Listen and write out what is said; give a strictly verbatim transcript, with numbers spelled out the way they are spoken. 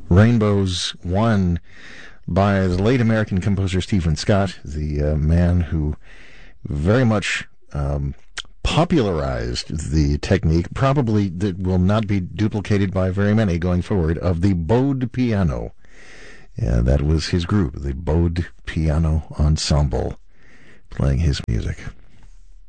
Rainbows, one by the late American composer Stephen Scott, the uh, man who very much um, popularized the technique, probably that will not be duplicated by very many going forward, of the bowed piano. Yeah, that was his group, the Bowed Piano Ensemble, playing his music.